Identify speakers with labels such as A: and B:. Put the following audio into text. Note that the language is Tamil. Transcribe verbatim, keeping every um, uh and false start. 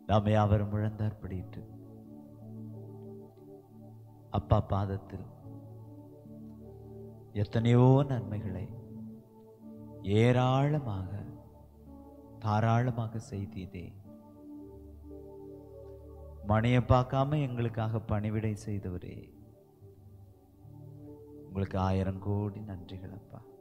A: நாம் யாவரும் முழந்தார்படியிட்டு அப்பா பாதத்தில் எத்தனையோ நன்மைகளை ஏராளமாக தாராளமாக செய்தீரே. மணியை பார்க்காம எங்களுக்காக பணிவிடை செய்தவரே, உங்களுக்கு ஆயிரம் கோடி நன்றிகள் அப்பா.